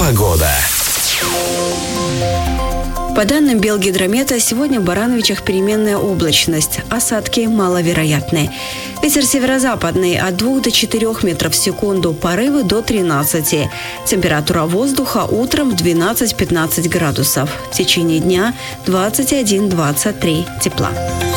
Погода. По данным Белгидромета, сегодня в Барановичах переменная облачность. Осадки маловероятны. Ветер северо-западный от 2 до 4 метров в секунду, порывы до 13. Температура воздуха утром 12-15 градусов. В течение дня 21-23 тепла.